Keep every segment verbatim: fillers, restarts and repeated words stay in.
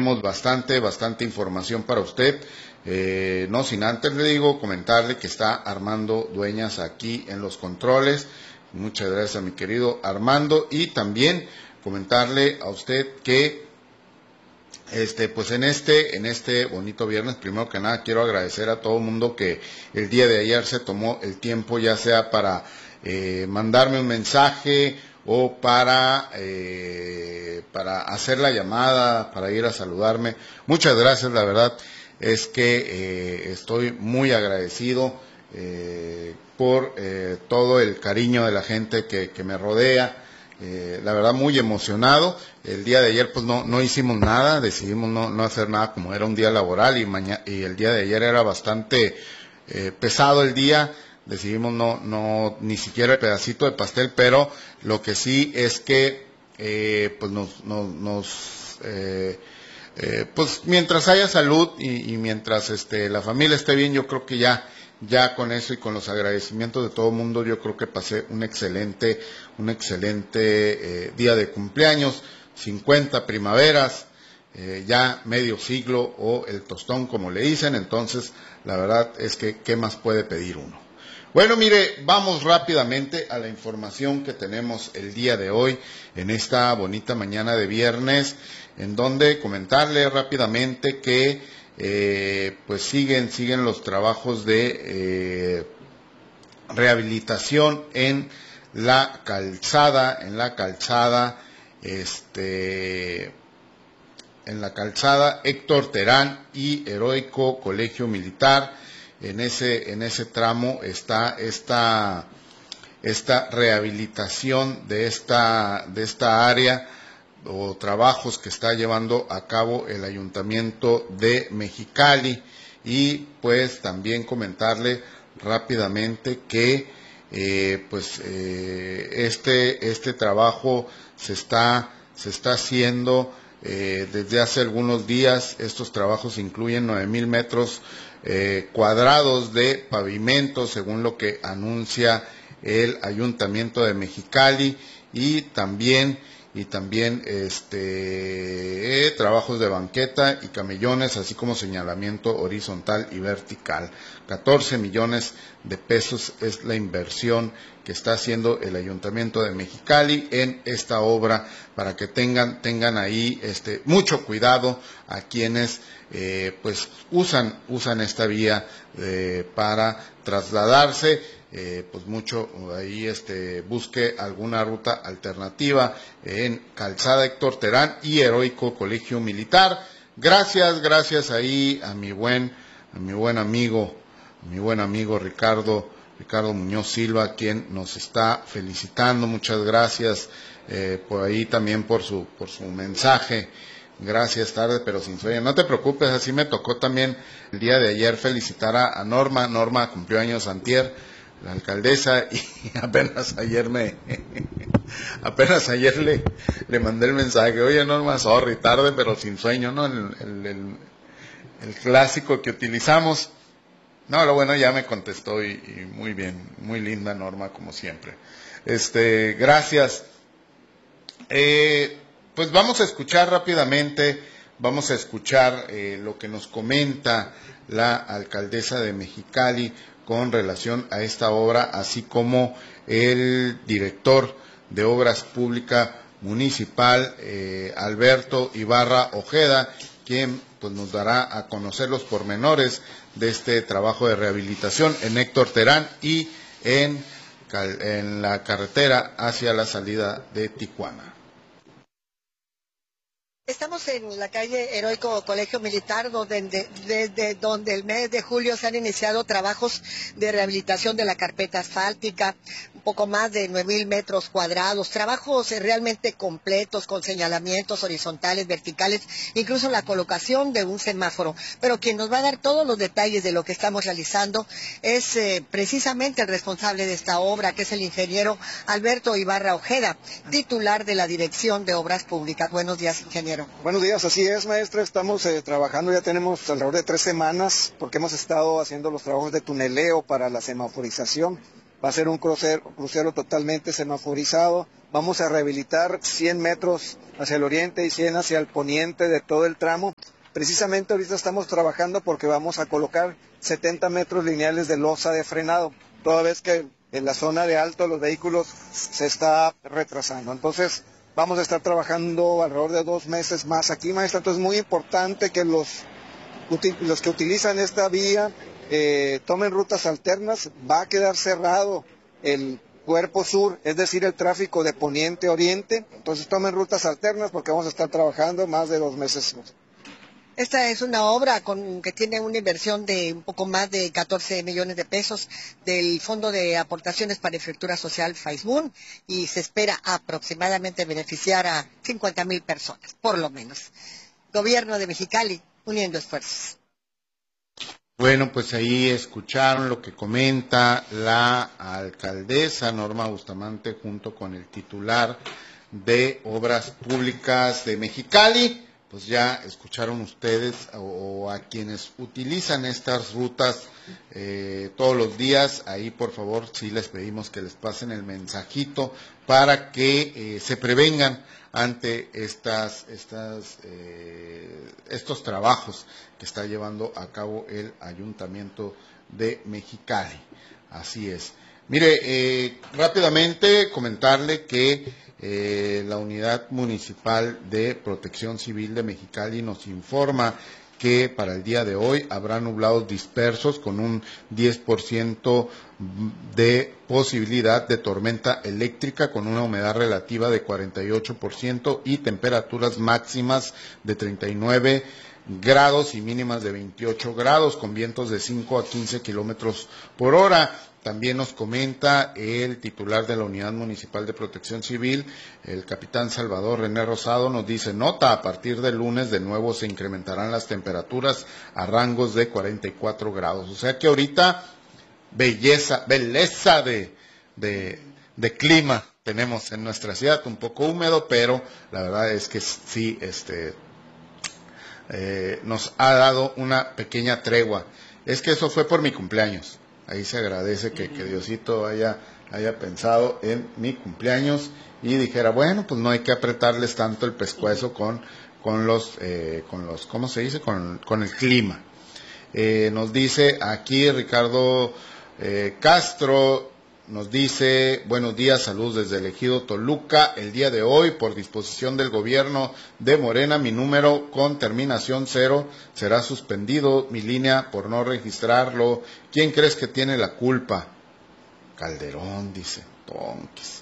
tenemos bastante, bastante información para usted. Eh, no sin antes le digo, comentarle que está Armando Dueñas aquí en los controles. Muchas gracias a mi querido Armando, y también comentarle a usted que este pues en este en este bonito viernes, primero que nada quiero agradecer a todo el mundo que el día de ayer se tomó el tiempo, ya sea para eh, mandarme un mensaje o para eh, para hacer la llamada, para ir a saludarme. Muchas gracias, la verdad es que eh, estoy muy agradecido eh, por eh, todo el cariño de la gente que, que me rodea. Eh, la verdad muy emocionado. El día de ayer pues no, no hicimos nada, decidimos no, no hacer nada como era un día laboral, y, mañana, y el día de ayer era bastante eh, pesado el día. Decidimos no, no, ni siquiera el pedacito de pastel, pero lo que sí es que eh, pues nos, nos, nos eh, eh, pues mientras haya salud y, y mientras este la familia esté bien, yo creo que ya ya con eso y con los agradecimientos de todo el mundo, yo creo que pasé un excelente un excelente eh, día de cumpleaños, cincuenta primaveras, eh, ya medio siglo, o el tostón como le dicen. Entonces la verdad es que qué más puede pedir uno. Bueno, mire, vamos rápidamente a la información que tenemos el día de hoy, en esta bonita mañana de viernes, en donde comentarle rápidamente que eh, pues siguen, siguen los trabajos de eh, rehabilitación en la calzada, en la calzada, este, en la calzada Héctor Terán y Heroico Colegio Militar. En ese, en ese tramo está esta, esta rehabilitación de esta, de esta área, o trabajos que está llevando a cabo el Ayuntamiento de Mexicali. Y pues también comentarle rápidamente que eh, pues eh, este, este trabajo se está, se está haciendo eh, desde hace algunos días. Estos trabajos incluyen nueve mil metros Eh, cuadrados de pavimento, según lo que anuncia el Ayuntamiento de Mexicali, y también y también este eh, trabajos de banqueta y camellones, así como señalamiento horizontal y vertical. catorce millones de pesos es la inversión que está haciendo el Ayuntamiento de Mexicali en esta obra, para que tengan tengan ahí este mucho cuidado a quienes eh, pues usan usan esta vía eh, para trasladarse. Eh, pues mucho ahí este busque alguna ruta alternativa en Calzada Héctor Terán y Heroico Colegio Militar. Gracias, gracias ahí a mi buen a mi buen amigo, a mi buen amigo Ricardo Ricardo Muñoz Silva, quien nos está felicitando. Muchas gracias eh, por ahí también por su por su mensaje. Gracias, tarde pero sin sueño. No te preocupes, así me tocó también el día de ayer felicitar a, a Norma. Norma cumplió años antier, la alcaldesa, y apenas ayer me apenas ayer le, le mandé el mensaje: oye Norma, sorry, tarde pero sin sueño, ¿no? El, el, el, el clásico que utilizamos. No, lo bueno, ya me contestó y, y muy bien, muy linda Norma, como siempre. Este, gracias. Eh, pues vamos a escuchar rápidamente, vamos a escuchar eh, lo que nos comenta la alcaldesa de Mexicali con relación a esta obra, así como el director de Obras Públicas Municipal, eh, Alberto Ibarra Ojeda, quien pues nos dará a conocer los pormenores de este trabajo de rehabilitación en Héctor Terán y en, en la carretera hacia la salida de Tijuana. Estamos en la calle Heroico Colegio Militar, donde de, desde donde el mes de julio se han iniciado trabajos de rehabilitación de la carpeta asfáltica, un poco más de nueve mil metros cuadrados, trabajos realmente completos con señalamientos horizontales, verticales, incluso la colocación de un semáforo. Pero quien nos va a dar todos los detalles de lo que estamos realizando es eh, precisamente el responsable de esta obra, que es el ingeniero Alberto Ibarra Ojeda, titular de la Dirección de Obras Públicas. Buenos días, ingeniero. Buenos días, así es, maestra, estamos eh, trabajando, ya tenemos alrededor de tres semanas, porque hemos estado haciendo los trabajos de tuneleo para la semaforización. Va a ser un crucero, crucero totalmente semaforizado. Vamos a rehabilitar cien metros hacia el oriente y cien hacia el poniente de todo el tramo. Precisamente ahorita estamos trabajando porque vamos a colocar setenta metros lineales de losa de frenado, toda vez que en la zona de alto los vehículos se está retrasando. Entonces vamos a estar trabajando alrededor de dos meses más aquí, maestra. Entonces es muy importante que los, los que utilizan esta vía eh, tomen rutas alternas. Va a quedar cerrado el cuerpo sur, es decir, el tráfico de poniente a oriente. Entonces tomen rutas alternas porque vamos a estar trabajando más de dos meses más. Esta es una obra con, que tiene una inversión de un poco más de catorce millones de pesos del Fondo de Aportaciones para Infraestructura Social FAISMUN y se espera aproximadamente beneficiar a cincuenta mil personas, por lo menos. Gobierno de Mexicali, uniendo esfuerzos. Bueno, pues ahí escucharon lo que comenta la alcaldesa Norma Bustamante junto con el titular de Obras Públicas de Mexicali. Pues ya escucharon ustedes o, o a quienes utilizan estas rutas eh, todos los días, ahí por favor sí les pedimos que les pasen el mensajito para que eh, se prevengan ante estas, estas, eh, estos trabajos que está llevando a cabo el Ayuntamiento de Mexicali. Así es. Mire, eh, rápidamente comentarle que Eh, la Unidad Municipal de Protección Civil de Mexicali nos informa que para el día de hoy habrá nublados dispersos con un diez por ciento de posibilidad de tormenta eléctrica con una humedad relativa de cuarenta y ocho por ciento y temperaturas máximas de treinta y nueve grados y mínimas de veintiocho grados con vientos de cinco a quince kilómetros por hora. También nos comenta el titular de la Unidad Municipal de Protección Civil, el capitán Salvador René Rosado, nos dice, nota, a partir del lunes de nuevo se incrementarán las temperaturas a rangos de cuarenta y cuatro grados. O sea que ahorita, belleza, belleza de, de, de clima tenemos en nuestra ciudad, un poco húmedo, pero la verdad es que sí, este, eh, nos ha dado una pequeña tregua. Es que eso fue por mi cumpleaños. Ahí se agradece que, que Diosito haya, haya pensado en mi cumpleaños y dijera, bueno, pues no hay que apretarles tanto el pescuezo con, con los, eh, con los, ¿cómo se dice? Con, con el clima. Eh, nos dice aquí Ricardo eh, Castro, nos dice, buenos días, salud desde el Ejido Toluca. El día de hoy, por disposición del gobierno de Morena, mi número con terminación cero será suspendido, mi línea por no registrarlo. ¿Quién crees que tiene la culpa? Calderón, dice, tonquis.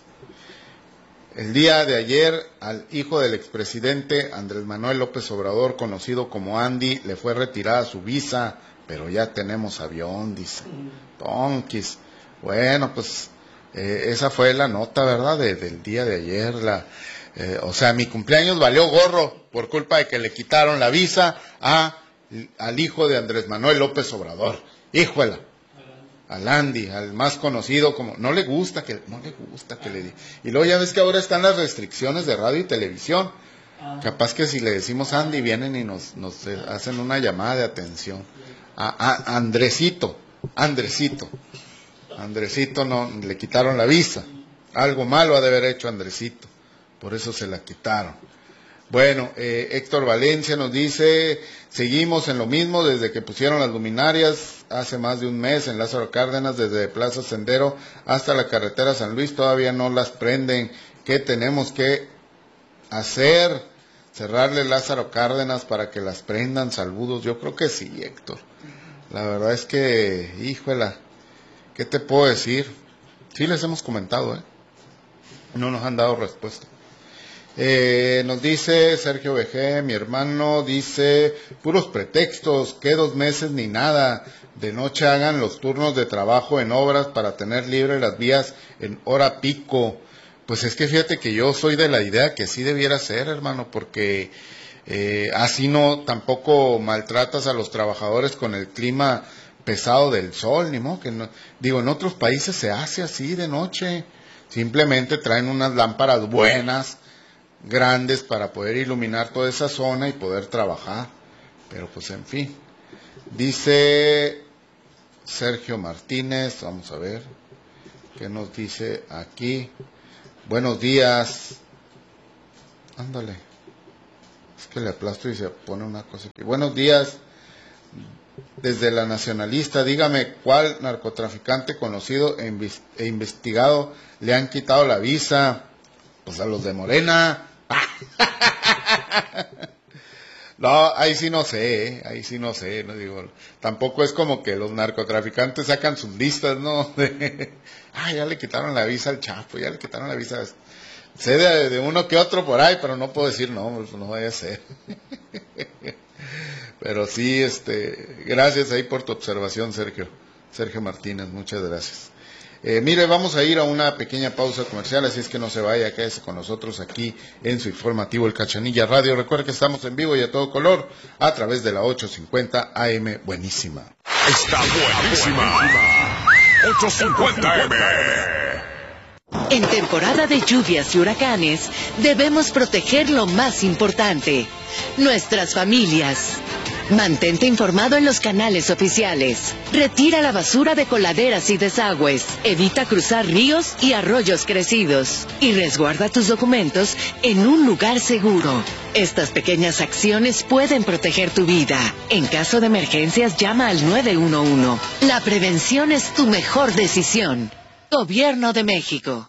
El día de ayer, al hijo del expresidente Andrés Manuel López Obrador, conocido como Andy, le fue retirada su visa, pero ya tenemos avión, dice, tonquis. Bueno, pues eh, esa fue la nota, ¿verdad?, de, del día de ayer. La, eh, o sea, mi cumpleaños valió gorro por culpa de que le quitaron la visa a, al hijo de Andrés Manuel López Obrador. Híjola, al Andy, al más conocido como... No le gusta que, no le gusta que le diga. Y luego ya ves que ahora están las restricciones de radio y televisión. Capaz que si le decimos Andy, vienen y nos, nos hacen una llamada de atención. A, a Andresito, Andresito. Andresito no le quitaron la visa. Algo malo ha de haber hecho Andresito, por eso se la quitaron. Bueno, eh, Héctor Valencia nos dice, seguimos en lo mismo desde que pusieron las luminarias hace más de un mes en Lázaro Cárdenas, desde Plaza Sendero hasta la carretera San Luis, todavía no las prenden. ¿Qué tenemos que hacer? Cerrarle Lázaro Cárdenas para que las prendan. Saludos. Yo creo que sí, Héctor. La verdad es que, híjola, ¿qué te puedo decir? Sí les hemos comentado, ¿eh? No nos han dado respuesta. Eh, nos dice Sergio B G, mi hermano, dice, puros pretextos, que dos meses ni nada, de noche hagan los turnos de trabajo en obras para tener libre las vías en hora pico. Pues es que fíjate que yo soy de la idea que sí debiera ser, hermano, porque eh, así no tampoco maltratas a los trabajadores con el clima pesado del sol, ni modo que no. Digo, en otros países se hace así de noche, simplemente traen unas lámparas buenas, grandes, para poder iluminar toda esa zona y poder trabajar, pero pues en fin. Dice Sergio Martínez, vamos a ver, ¿qué nos dice aquí? Buenos días, ándale, Es que le aplasto y se pone una cosa aquí. Buenos días. Desde La Nacionalista, dígame cuál narcotraficante conocido e, inves e investigado le han quitado la visa. Pues a los de Morena. No, ahí sí no sé, ¿eh? Ahí sí no sé, no digo, tampoco es como que los narcotraficantes sacan sus listas, ¿no? De, ah, ya le quitaron la visa al Chapo, ya le quitaron la visa. Sé de, de uno que otro por ahí, pero no puedo decir nombres, no vaya a ser. Pero sí, este, gracias ahí por tu observación, Sergio, Sergio Martínez, muchas gracias. Eh, mire, vamos a ir a una pequeña pausa comercial, así es que no se vaya, quédese con nosotros aquí en su informativo El Cachanilla Radio. Recuerde que estamos en vivo y a todo color a través de la ochocientos cincuenta A M. Buenísima. Está buenísima. ochocientos cincuenta A M. En temporada de lluvias y huracanes, debemos proteger lo más importante, nuestras familias. Mantente informado en los canales oficiales. Retira la basura de coladeras y desagües. Evita cruzar ríos y arroyos crecidos. Y resguarda tus documentos en un lugar seguro. Estas pequeñas acciones pueden proteger tu vida. En caso de emergencias, llama al nueve uno uno. La prevención es tu mejor decisión. Gobierno de México.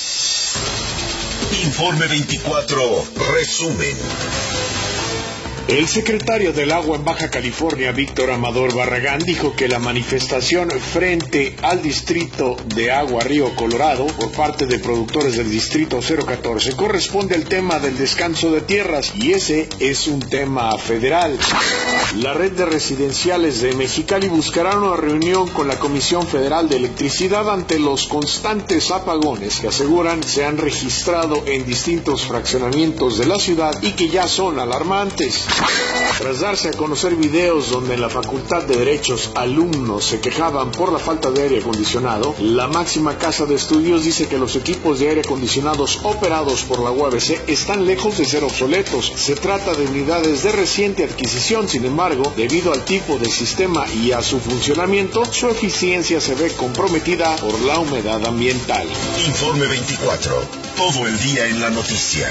Informe veinticuatro, resumen. El secretario del Agua en Baja California, Víctor Amador Barragán, dijo que la manifestación frente al distrito de Agua Río Colorado por parte de productores del distrito cero catorce corresponde al tema del descanso de tierras y ese es un tema federal. La red de residenciales de Mexicali buscará una reunión con la Comisión Federal de Electricidad ante los constantes apagones que aseguran se han registrado en distintos fraccionamientos de la ciudad y que ya son alarmantes. Tras darse a conocer videos donde en la Facultad de Derechos alumnos se quejaban por la falta de aire acondicionado, la máxima casa de estudios dice que los equipos de aire acondicionados operados por la U A B C están lejos de ser obsoletos. Se trata de unidades de reciente adquisición, sin embargo, debido al tipo de sistema y a su funcionamiento, su eficiencia se ve comprometida por la humedad ambiental. Informe veinticuatro, todo el día en la noticia.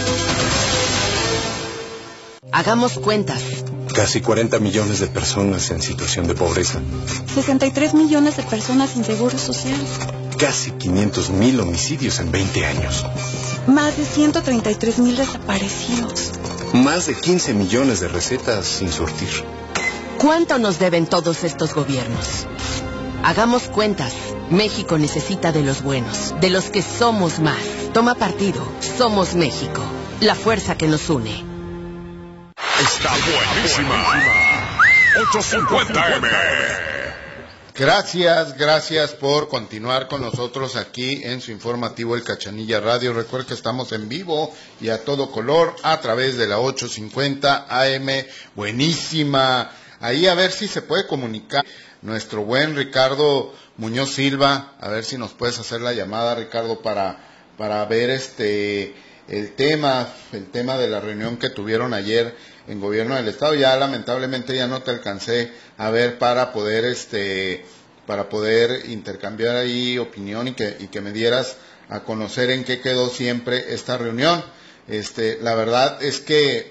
Hagamos cuentas. Casi cuarenta millones de personas en situación de pobreza. sesenta y tres millones de personas sin seguro social. Casi quinientos mil homicidios en veinte años. Más de ciento treinta y tres mil desaparecidos. Más de quince millones de recetas sin surtir. ¿Cuánto nos deben todos estos gobiernos? Hagamos cuentas. México necesita de los buenos, de los que somos más. Toma partido. Somos México. La fuerza que nos une. Está buenísima. ochocientos cincuenta A M. Gracias, gracias por continuar con nosotros aquí en su informativo El Cachanilla Radio. Recuerden que estamos en vivo y a todo color a través de la ochocientos cincuenta A M. Buenísima. Ahí a ver si se puede comunicar nuestro buen Ricardo Muñoz Silva. A ver si nos puedes hacer la llamada, Ricardo, para, para ver este el tema, el tema de la reunión que tuvieron ayer en Gobierno del Estado. Ya lamentablemente ya no te alcancé a ver para poder este para poder intercambiar ahí opinión y que y que me dieras a conocer en qué quedó siempre esta reunión. Este, la verdad es que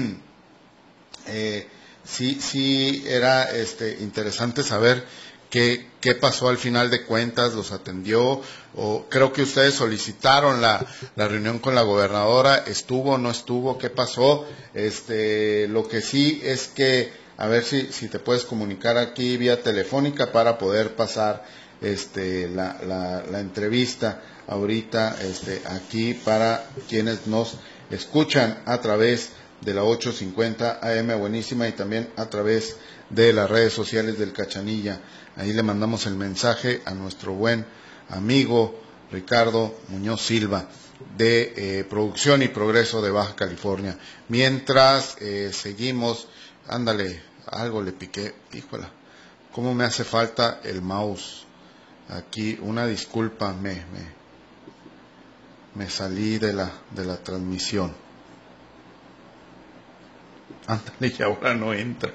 eh, sí sí era este interesante saber qué qué pasó al final de cuentas, los atendió, o creo que ustedes solicitaron la, la reunión con la gobernadora, estuvo, no estuvo, qué pasó. Este, lo que sí es que a ver si si te puedes comunicar aquí vía telefónica para poder pasar este la la, la entrevista ahorita este aquí para quienes nos escuchan a través de la ochocientos cincuenta A M. Buenísima, y también a través de las redes sociales del Cachanilla. Ahí le mandamos el mensaje a nuestro buen amigo Ricardo Muñoz Silva de eh, Producción y Progreso de Baja California. Mientras eh, seguimos, ándale, algo le piqué, híjola, cómo me hace falta el mouse. Aquí, una disculpa, me, me, me salí de la, de la transmisión. Ándale, y ahora no entra.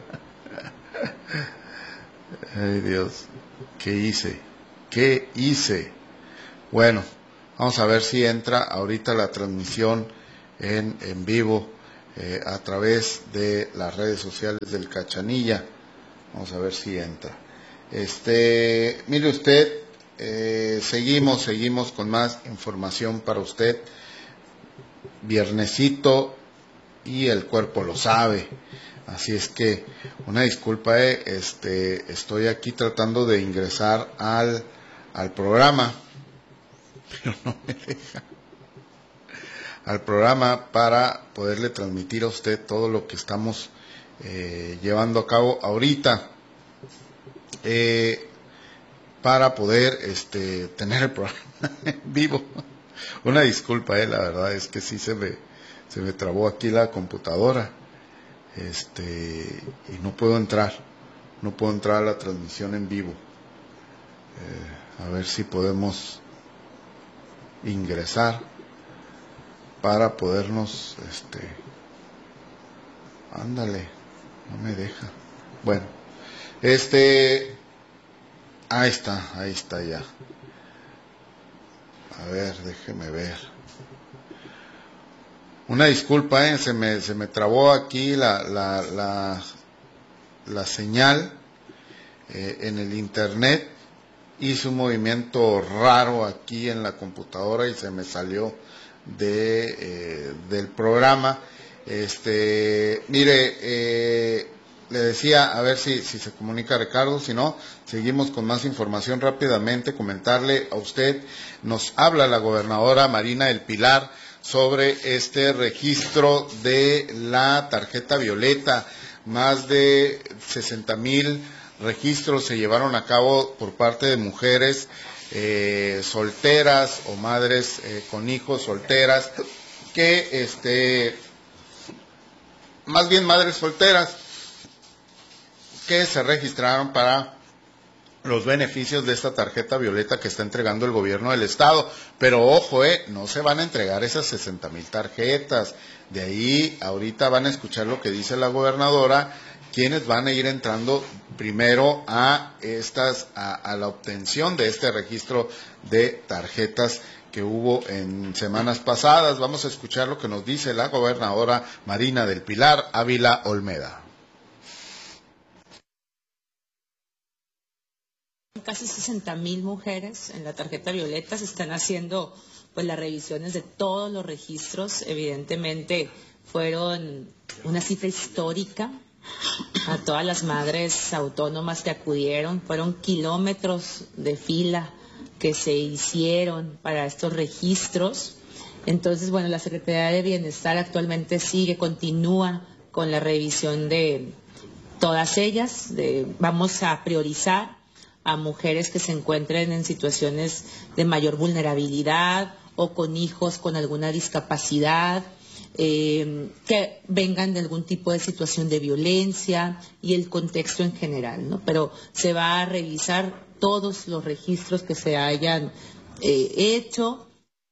Ay, Dios, ¿qué hice? ¿Qué hice? Bueno, vamos a ver si entra ahorita la transmisión en, en vivo eh, a través de las redes sociales del Cachanilla. Vamos a ver si entra. Este, mire usted, eh, seguimos, seguimos con más información para usted. Viernesito y el cuerpo lo sabe. Así es que, una disculpa, eh, este, estoy aquí tratando de ingresar al, al programa, pero no me deja. Al programa para poderle transmitir a usted todo lo que estamos eh, llevando a cabo ahorita, eh, para poder este, tener el programa en vivo. Una disculpa, eh, la verdad es que sí se me, se me trabó aquí la computadora. Este, y no puedo entrar, no puedo entrar a la transmisión en vivo. Eh, a ver si podemos ingresar para podernos, este, ándale, no me deja. Bueno, este, ahí está, ahí está ya. A ver, déjeme ver. Una disculpa, eh, se me, se me trabó aquí la, la, la, la señal eh, en el internet. Hice un movimiento raro aquí en la computadora y se me salió de, eh, del programa. Este, mire, eh, le decía, a ver si, si se comunica Ricardo, si no, seguimos con más información rápidamente. Comentarle a usted, nos habla la gobernadora Marina del Pilar sobre este registro de la tarjeta violeta. Más de sesenta mil registros se llevaron a cabo por parte de mujeres eh, solteras o madres eh, con hijos solteras, que este, más bien madres solteras, que se registraron para los beneficios de esta tarjeta violeta que está entregando el gobierno del estado. Pero ojo, eh, no se van a entregar esas sesenta mil tarjetas. De ahí ahorita van a escuchar lo que dice la gobernadora, quienes van a ir entrando primero a estas, a, a la obtención de este registro de tarjetas que hubo en semanas pasadas. Vamos a escuchar lo que nos dice la gobernadora Marina del Pilar Ávila Olmeda. Casi sesenta mil mujeres en la tarjeta violeta. Se están haciendo pues las revisiones de todos los registros. Evidentemente fueron una cifra histórica a todas las madres autónomas que acudieron. Fueron kilómetros de fila que se hicieron para estos registros. Entonces, bueno, la Secretaría de Bienestar actualmente sigue, continúa con la revisión de todas ellas. De, vamos a priorizar a mujeres que se encuentren en situaciones de mayor vulnerabilidad o con hijos con alguna discapacidad, eh, que vengan de algún tipo de situación de violencia y el contexto en general, ¿no? Pero se va a revisar todos los registros que se hayan eh, hecho.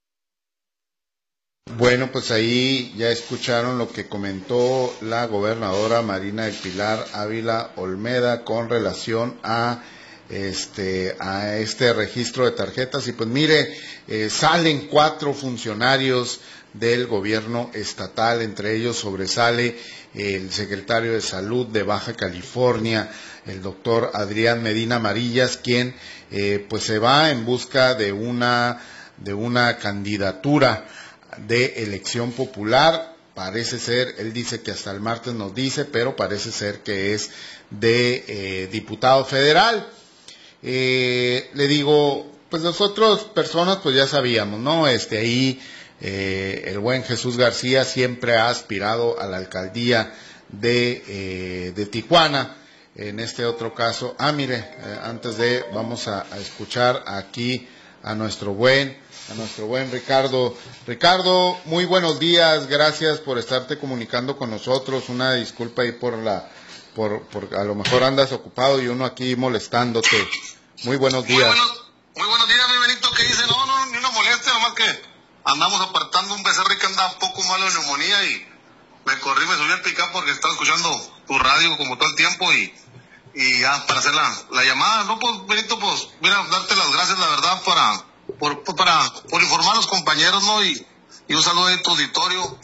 Bueno, pues ahí ya escucharon lo que comentó la gobernadora Marina del Pilar Ávila Olmeda con relación a este a este registro de tarjetas. Y pues mire, eh, salen cuatro funcionarios del gobierno estatal, entre ellos sobresale el secretario de Salud de Baja California, el doctor Adrián Medina Amarillas, quien eh, pues se va en busca de una de una candidatura de elección popular. Parece ser, él dice que hasta el martes nos dice, pero parece ser que es de eh, diputado federal. Eh, le digo, pues nosotros personas pues ya sabíamos, ¿no? Este ahí eh, el buen Jesús García siempre ha aspirado a la alcaldía de, eh, de Tijuana. En este otro caso, ah mire, eh, antes de, vamos a, a escuchar aquí a nuestro buen, a nuestro buen Ricardo. Ricardo, muy buenos días, gracias por estarte comunicando con nosotros. Una disculpa ahí por la Por, por a lo mejor andas ocupado y uno aquí molestándote. Muy buenos días. Muy buenos, muy buenos días, mi Benito, que dice, no, no, ni una molestia, nomás que andamos apartando un becerro que anda un poco malo de neumonía y me corrí, me subí al pick-up porque estaba escuchando tu radio como todo el tiempo y, y ya para hacer la, la llamada. No, pues, Benito, pues, mira, darte las gracias, la verdad, para, por, para, por informar a los compañeros, ¿no? Y, y un saludo de tu auditorio.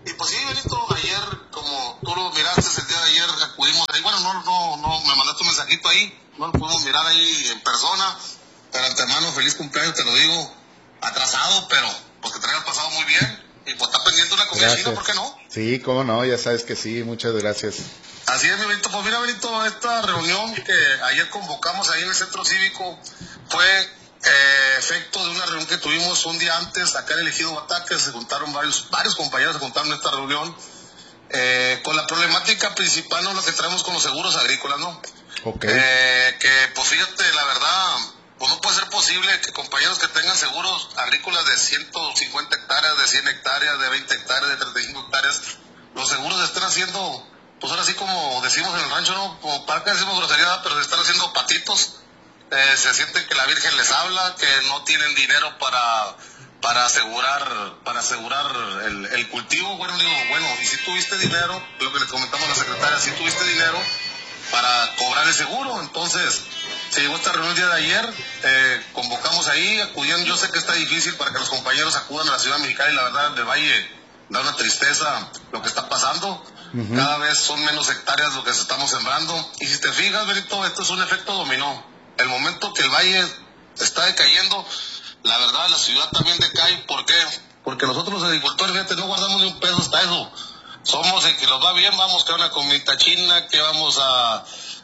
Y pues sí, Benito, ayer, como tú lo miraste el día de ayer, acudimos ahí, bueno, no, no, no, me mandaste un mensajito ahí, no lo pudimos mirar ahí en persona, pero antemano, feliz cumpleaños, te lo digo, atrasado, pero pues que te hayas pasado muy bien, y pues está pendiente una comida china, ¿por qué no? Sí, cómo no, ya sabes que sí, muchas gracias. Así es, mi Benito, pues mira, Benito, esta reunión que ayer convocamos ahí en el Centro Cívico fue eh, efecto de una reunión que tuvimos un día antes acá en el Ejido Guataque. Se juntaron varios, varios compañeros, se juntaron en esta reunión eh, con la problemática principal, ¿no? Lo que traemos con los seguros agrícolas, ¿no? Okay. Eh, que pues fíjate, la verdad, pues no puede ser posible que compañeros que tengan seguros agrícolas de ciento cincuenta hectáreas, de cien hectáreas, de veinte hectáreas, de treinta y cinco hectáreas, los seguros estén haciendo, pues ahora sí como decimos en el rancho, ¿no? Como para que decimos grosería, pero se están haciendo patitos. Eh, se sienten que la Virgen les habla, que no tienen dinero para para asegurar para asegurar el, el cultivo. Bueno, digo, bueno, y si tuviste dinero, lo que le comentamos a la secretaria, si tuviste dinero para cobrar el seguro. Entonces, se llegó esta reunión el día de ayer, eh, convocamos ahí, acudieron, yo sé que está difícil para que los compañeros acudan a la ciudad mexicana, y la verdad, del Valle da una tristeza lo que está pasando. Uh-huh. Cada vez son menos hectáreas lo que estamos sembrando, y si te fijas, Benito, esto es un efecto dominó. El momento que el Valle está decayendo, la verdad, la ciudad también decae. ¿Por qué? Porque nosotros los agricultores, fíjate, no guardamos ni un peso hasta eso. Somos el que nos va bien, vamos a una comida china, que vamos a,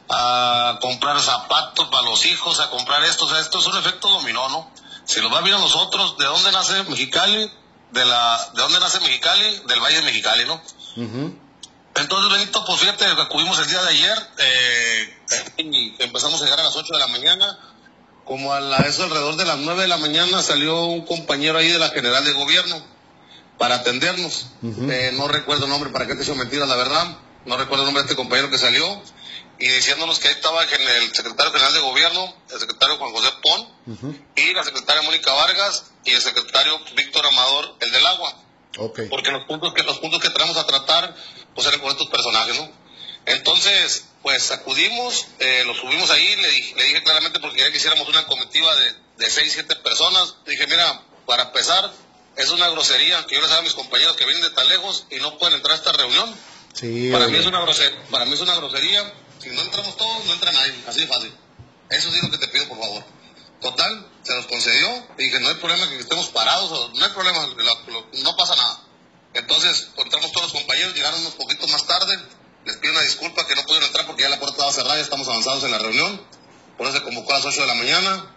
a comprar zapatos para los hijos, a comprar esto. O sea, esto es un efecto dominó, ¿no? Si nos va bien a nosotros, ¿de dónde nace Mexicali? De la, ¿de dónde nace Mexicali? Del Valle de Mexicali, ¿no? Uh-huh. Entonces, Benito, pues fíjate, acudimos el día de ayer, eh, y empezamos a llegar a las ocho de la mañana, como a la, eso alrededor de las nueve de la mañana salió un compañero ahí de la General de Gobierno para atendernos. Uh-huh. eh, no recuerdo el nombre, para qué te echo mentiras, la verdad, no recuerdo el nombre de este compañero que salió, y diciéndonos que ahí estaba el secretario general de Gobierno, el secretario Juan José Pon, uh-huh, y la secretaria Mónica Vargas, y el secretario Víctor Amador, el del agua. Okay. Porque los puntos que los puntos que traemos a tratar pues eran con estos personajes, ¿no? Entonces, pues acudimos, eh, lo subimos ahí, le dije, le dije claramente, porque quería que hiciéramos una comitiva de, de seis, siete personas. Dije, mira, para empezar, es una grosería que yo les haga a mis compañeros que vienen de tan lejos y no pueden entrar a esta reunión. Sí, para mí es una grosería, para mí es una grosería. Si no entramos todos, no entra nadie, así de fácil. Eso sí es lo que te pido, por favor. Total, se nos concedió, y dije, no hay problema que estemos parados, no hay problema, lo, lo, no pasa nada. Entonces, entramos todos los compañeros, llegaron unos poquitos más tarde, les pido una disculpa que no pudieron entrar porque ya la puerta estaba cerrada, ya estamos avanzados en la reunión, por eso se convocó a las ocho de la mañana,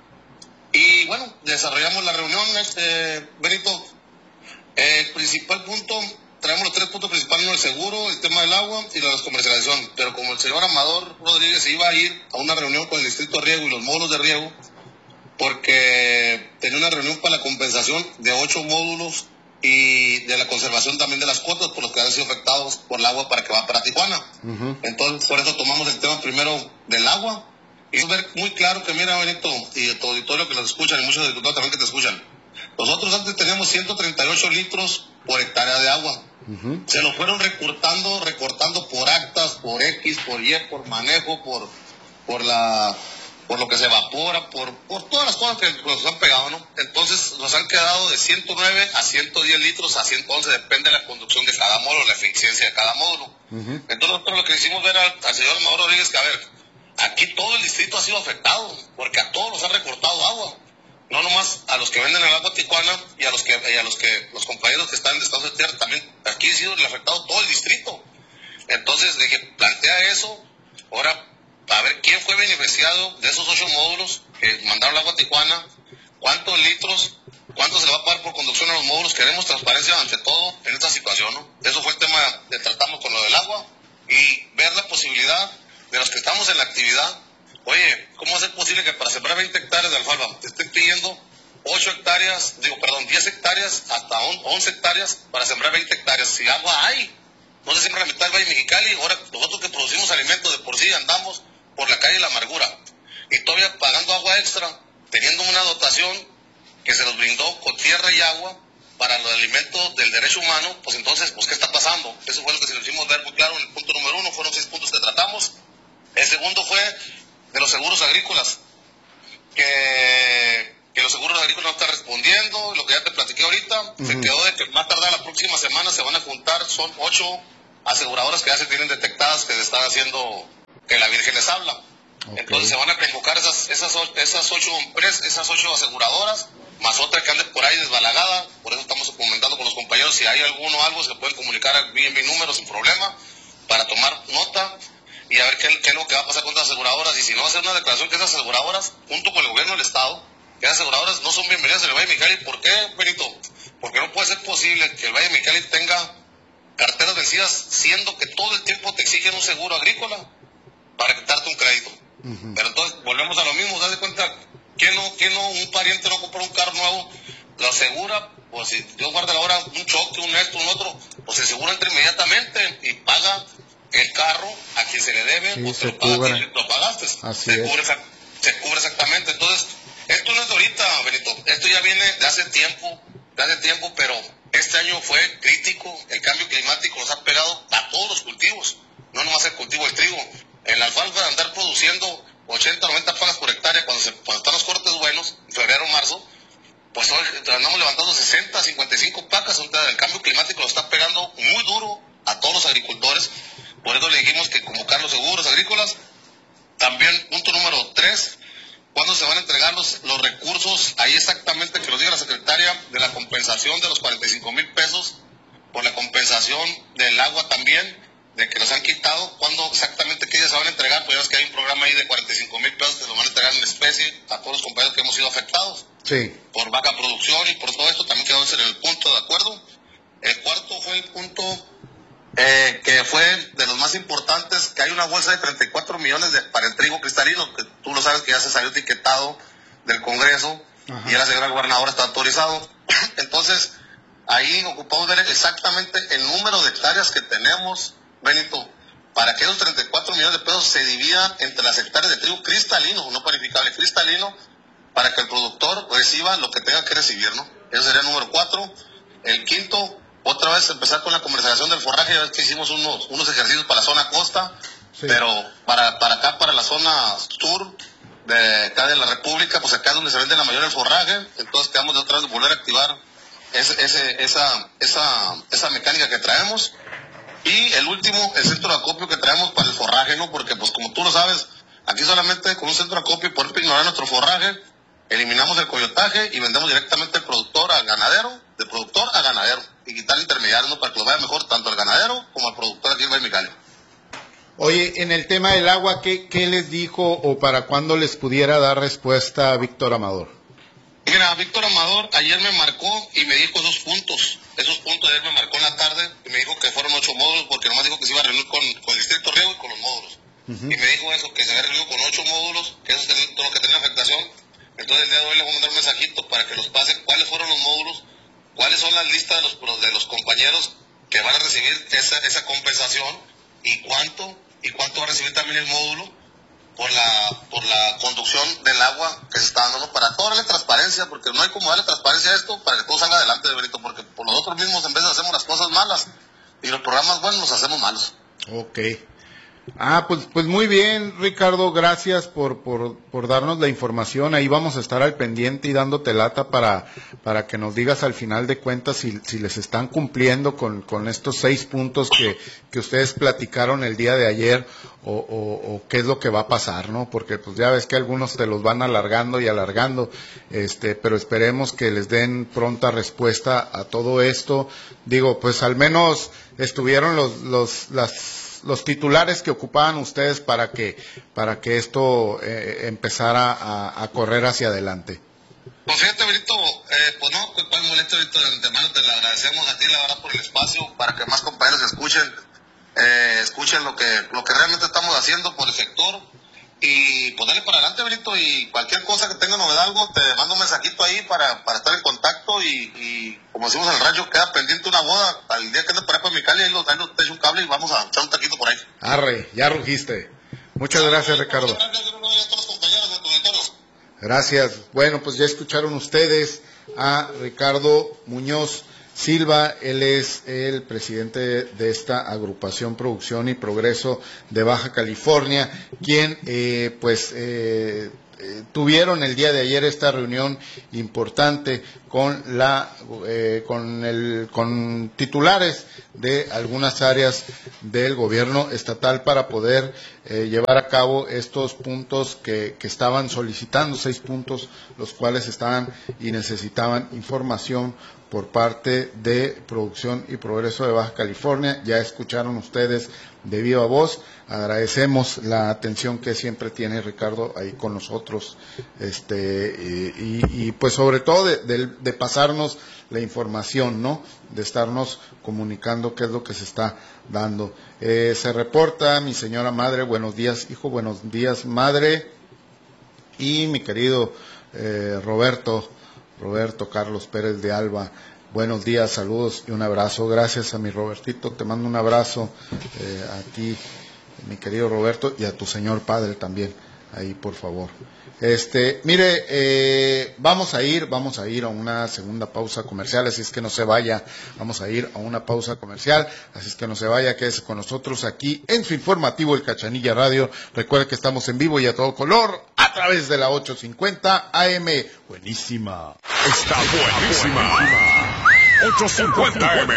y bueno, desarrollamos la reunión, este, Benito. El principal punto, traemos los tres puntos principales, el seguro, el tema del agua y la descomercialización, pero como el señor Amador Rodríguez iba a ir a una reunión con el distrito de riego y los módulos de riego, porque tenía una reunión para la compensación de ocho módulos y de la conservación también de las cuotas por los que han sido afectados por el agua para que va para Tijuana. Uh-huh. Entonces, por eso tomamos el tema primero del agua, y ver muy claro que, mira, Benito, y de tu auditorio que nos escuchan, y muchos diputados también que te escuchan, nosotros antes teníamos ciento treinta y ocho litros por hectárea de agua. Uh-huh. Se lo fueron recortando, recortando por actas, por X, por Y, por manejo, por, por la... por lo que se evapora, por, por todas las cosas que nos han pegado, ¿no? Entonces nos han quedado de ciento nueve a ciento diez litros a ciento once, depende de la conducción de cada módulo, la eficiencia de cada módulo. Uh-huh. Entonces nosotros lo que hicimos ver al, al señor Amador Rodríguez, que a ver, aquí todo el distrito ha sido afectado, porque a todos nos han recortado agua, no nomás a los que venden el agua a Tijuana y a los que, y a los que, los compañeros que están en estados de tierra, también aquí ha sido afectado todo el distrito. Entonces dije, plantea eso, ahora, a ver quién fue beneficiado de esos ocho módulos que mandaron el agua a Tijuana, cuántos litros, cuánto se le va a pagar por conducción a los módulos. Queremos transparencia ante todo en esta situación, ¿no? Eso fue el tema que tratamos con lo del agua, y ver la posibilidad de los que estamos en la actividad. Oye, ¿cómo va a ser posible que para sembrar veinte hectáreas de alfalfa te estén pidiendo ocho hectáreas, digo, perdón, diez hectáreas hasta once hectáreas para sembrar veinte hectáreas? Si agua hay, no se siembra la mitad del Valle Mexicali. Ahora nosotros que producimos alimentos de por sí andamos por la calle de la amargura, y todavía pagando agua extra, teniendo una dotación que se nos brindó con tierra y agua para los alimentos del derecho humano. Pues entonces, pues ¿qué está pasando? Eso fue lo que se lo hicimos ver muy claro en el punto número uno, fueron seis puntos que tratamos. El segundo fue de los seguros agrícolas, que que los seguros agrícolas no están respondiendo, lo que ya te platiqué ahorita, uh-huh. Se quedó de que más tardar la próxima semana se van a juntar, son ocho aseguradoras que ya se tienen detectadas que se están haciendo, que la Virgen les habla. Okay. Entonces se van a convocar esas, esas, esas ocho empresas, esas ocho aseguradoras, más otra que ande por ahí desbalagada, por eso estamos comentando con los compañeros, si hay alguno o algo, se pueden comunicar a mi, mi número sin problema, para tomar nota, y a ver qué, qué es lo que va a pasar con las aseguradoras, y si no, hacer una declaración que esas aseguradoras, junto con el gobierno del Estado, que las aseguradoras no son bienvenidas en el Valle de Mexicali. ¿Por qué, Benito? Porque no puede ser posible que el Valle de Mexicali tenga carteras vencidas, siendo que todo el tiempo te exigen un seguro agrícola para quitarte un crédito. Uh-huh. Pero entonces, volvemos a lo mismo, ¿te das cuenta? ¿Quién no, quién no, un pariente no compra un carro nuevo, lo asegura? Pues si Dios guarda la hora, un choque, un esto, un otro, pues el seguro entra inmediatamente y paga el carro a quien se le debe, sí, o se lo paga a quien lo pagaste. Así se, es. cubre, se cubre exactamente. Entonces, esto no es de ahorita, Benito, esto ya viene de hace tiempo, de hace tiempo, pero este año fue crítico, el cambio climático nos ha pegado a todos los cultivos, no nomás el cultivo del trigo. En la alfalfa de andar produciendo ochenta, noventa pagas por hectárea cuando, se, cuando están los cortes buenos, en febrero, marzo, pues hoy andamos levantando sesenta, cincuenta y cinco pacas, entonces el cambio climático lo está pegando muy duro a todos los agricultores, por eso le dijimos que convocar los seguros agrícolas. También, punto número tres, ¿cuándo se van a entregar los, los recursos? Ahí exactamente que lo diga la secretaria, de la compensación de los cuarenta y cinco mil pesos, por la compensación del agua también, de que nos han quitado, ¿cuándo exactamente que ellas se van a entregar? Pues ya ves que hay un programa ahí de cuarenta y cinco mil pesos que nos van a entregar en especie a todos los compañeros que hemos sido afectados. Sí. Por baja producción y por todo esto, también quedó en el punto, ¿de acuerdo? El cuarto fue el punto eh, que fue de los más importantes, que hay una bolsa de treinta y cuatro millones de, para el trigo cristalino, que tú lo sabes que ya se salió etiquetado del Congreso. Ajá. Y ya la señora gobernadora está autorizado. Entonces, ahí ocupamos ver exactamente el número de hectáreas que tenemos, Benito, para que esos treinta y cuatro millones de pesos se dividan entre las hectáreas de trigo cristalino, no panificable, cristalino, para que el productor reciba lo que tenga que recibir, ¿no? Eso sería el número cuatro. El quinto, otra vez empezar con la comercialización del forraje. Ya ves que hicimos unos, unos ejercicios para la zona costa, sí. Pero para, para acá, para la zona sur de acá de la República, pues acá es donde se vende la mayoría del forraje. Entonces quedamos de otra vez de volver a activar ese, ese, esa, esa, esa mecánica que traemos. Y el último, el centro de acopio que traemos para el forraje, ¿no? Porque pues como tú lo sabes, aquí solamente con un centro de acopio, por ignorar nuestro forraje, eliminamos el coyotaje y vendemos directamente del productor al ganadero, de productor a ganadero, y quitar el intermediario, ¿no? Para que lo vaya mejor tanto al ganadero como al productor aquí en Valle de Mexicali. Oye, en el tema del agua, ¿qué, qué les dijo o para cuándo les pudiera dar respuesta a Víctor Amador? Mira, Víctor Amador ayer me marcó y me dijo esos puntos, esos puntos ayer me marcó en la tarde y me dijo que fueron ocho módulos, porque nomás dijo que se iba a reunir con, con el Distrito Riego y con los módulos. Uh-huh. Y me dijo eso, que se había reunido con ocho módulos, que eso es todo lo que tenía afectación. Entonces el día de hoy le voy a mandar un mensajito para que los pasen cuáles fueron los módulos, cuáles son las listas de los, de los compañeros que van a recibir esa, esa compensación y cuánto, y cuánto va a recibir también el módulo por la por la conducción del agua que se está dando, ¿no? Para todo darle transparencia, porque no hay como darle transparencia a esto para que todo salga adelante, de Benito, porque por nosotros mismos en vez de hacemos las cosas malas y los programas buenos los hacemos malos. Ok. Ah, pues pues muy bien, Ricardo, gracias por, por, por darnos la información. Ahí vamos a estar al pendiente y dándote lata para, para que nos digas al final de cuentas si, si les están cumpliendo con, con estos seis puntos que, que ustedes platicaron el día de ayer o, o, o qué es lo que va a pasar, ¿no? Porque pues ya ves que algunos te los van alargando y alargando, este, pero esperemos que les den pronta respuesta a todo esto. Digo, pues al menos estuvieron los, los, las los titulares que ocupaban ustedes para que para que esto eh, empezara a, a correr hacia adelante. Pues fíjate, Benito, eh, pues no, pues muy molesto, Benito, de antemano te lo agradecemos a ti, la verdad, por el espacio, para que más compañeros escuchen, eh, escuchen lo que lo que realmente estamos haciendo por el sector, y pues dale para adelante, Benito, y cualquier cosa que tenga novedad, algo, te mando un mensajito ahí para, para estar en contacto, y, y como decimos en el rancho, queda pendiente una boda, al día que ande por ahí para Mexicali, ahí los ahí te echo un cable y vamos a echar un taquito por ahí. Arre, ya rugiste. Muchas gracias, Ricardo. Muchas gracias, Bruno, y a todos los compañeros de tu auditorio. Gracias. Bueno, pues ya escucharon ustedes a Ricardo Muñoz Silva. Él es el presidente de esta agrupación Producción y Progreso de Baja California, quien eh, pues eh, eh, tuvieron el día de ayer esta reunión importante con la eh, con el con titulares de algunas áreas del gobierno estatal para poder eh, llevar a cabo estos puntos que, que estaban solicitando, seis puntos, los cuales estaban y necesitaban información por parte de Producción y Progreso de Baja California. Ya escucharon ustedes de viva voz. Agradecemos la atención que siempre tiene Ricardo ahí con nosotros, este y, y, y pues sobre todo de, de, de pasarnos la información, ¿no? De estarnos comunicando qué es lo que se está dando. Eh, se reporta mi señora madre, buenos días, hijo, buenos días, madre, y mi querido eh, Roberto, Roberto Carlos Pérez de Alba. Buenos días, saludos y un abrazo. Gracias a mi Robertito, te mando un abrazo eh, a ti, mi querido Roberto, y a tu señor padre también, ahí por favor. Este, mire, eh, vamos a ir, vamos a ir a una segunda pausa comercial, así es que no se vaya, vamos a ir a una pausa comercial, así es que no se vaya, quédese con nosotros aquí en su informativo El Cachanilla Radio. Recuerde que estamos en vivo y a todo color a través de la ochocientos cincuenta A M. Buenísima. Está buenísima. ochocientos cincuenta A M.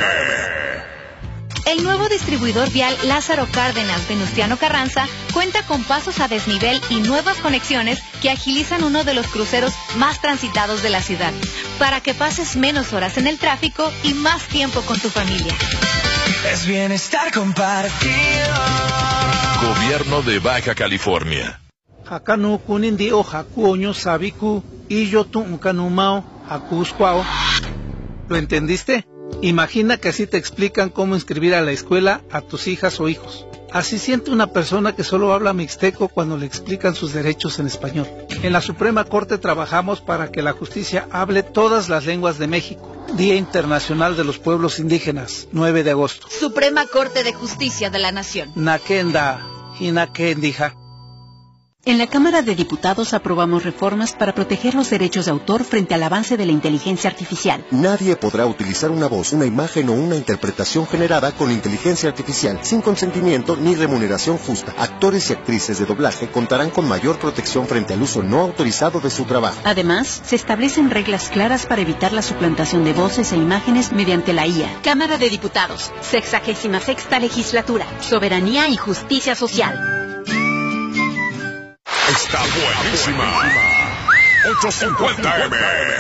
El nuevo distribuidor vial Lázaro Cárdenas Venustiano Carranza cuenta con pasos a desnivel y nuevas conexiones que agilizan uno de los cruceros más transitados de la ciudad, para que pases menos horas en el tráfico y más tiempo con tu familia. Es bienestar compartido. Gobierno de Baja California. Hakanu kunindi o hakuoño sabiku y yo tu unkanumao hakuskwao. ¿Lo entendiste? Imagina que así te explican cómo inscribir a la escuela a tus hijas o hijos. Así siente una persona que solo habla mixteco cuando le explican sus derechos en español. En la Suprema Corte trabajamos para que la justicia hable todas las lenguas de México. Día Internacional de los Pueblos Indígenas, nueve de agosto. Suprema Corte de Justicia de la Nación. Nakenda, Hinakendija. En la Cámara de Diputados aprobamos reformas para proteger los derechos de autor frente al avance de la inteligencia artificial. Nadie podrá utilizar una voz, una imagen o una interpretación generada con inteligencia artificial sin consentimiento ni remuneración justa. Actores y actrices de doblaje contarán con mayor protección frente al uso no autorizado de su trabajo. Además, se establecen reglas claras para evitar la suplantación de voces e imágenes mediante la I A. Cámara de Diputados, sexagésima sexta legislatura. Soberanía y justicia social. Está buenísima. ochocientos cincuenta A M.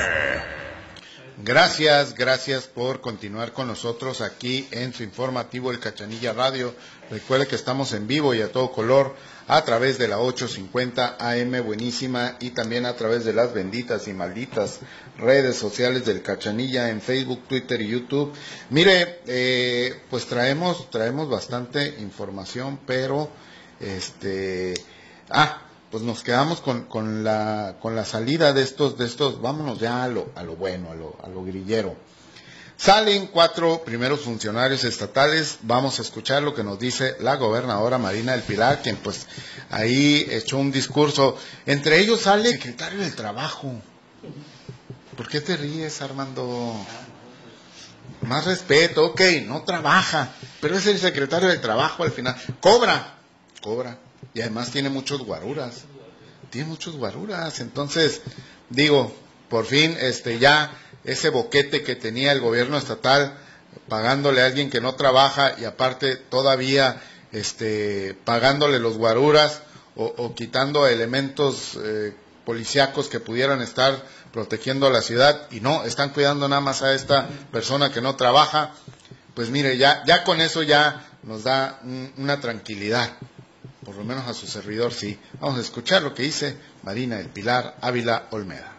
Gracias, gracias por continuar con nosotros aquí en su informativo El Cachanilla Radio. Recuerde que estamos en vivo y a todo color a través de la ochocientos cincuenta A M Buenísima y también a través de las benditas y malditas redes sociales del Cachanilla en Facebook, Twitter y YouTube. Mire, eh, pues traemos traemos bastante información, pero este ah pues nos quedamos con, con la con la salida de estos de estos vámonos ya a lo a lo bueno, a lo a lo grillero. Salen cuatro primeros funcionarios estatales. Vamos a escuchar lo que nos dice la gobernadora Marina del Pilar, quien pues ahí echó un discurso. Entre ellos sale el secretario del Trabajo. ¿Por qué te ríes, Armando? Más respeto, ok, no trabaja, pero es el secretario del Trabajo al final. Cobra, cobra. Y además tiene muchos guaruras, tiene muchos guaruras, entonces, digo, por fin, este, ya, ese boquete que tenía el gobierno estatal, pagándole a alguien que no trabaja, y aparte, todavía, este, pagándole los guaruras, o, o quitando elementos, eh, policíacos que pudieran estar protegiendo a la ciudad, y no, están cuidando nada más a esta persona que no trabaja, pues mire, ya, ya con eso ya nos da un, una tranquilidad. Por lo menos a su servidor sí. Vamos a escuchar lo que dice Marina del Pilar Ávila Olmeda.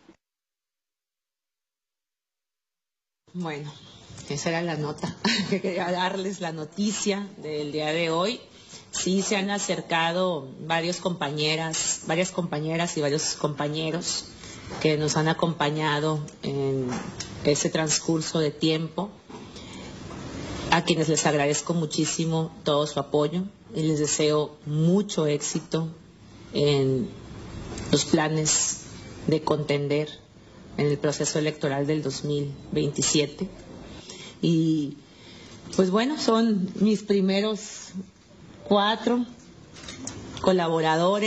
Bueno, esa era la nota. Quería darles la noticia del día de hoy. Sí se han acercado varios compañeras, varias compañeras y varios compañeros que nos han acompañado en ese transcurso de tiempo, a quienes les agradezco muchísimo todo su apoyo y les deseo mucho éxito en los planes de contender en el proceso electoral del dos mil veintisiete. Y pues bueno, son mis primeros cuatro colaboradores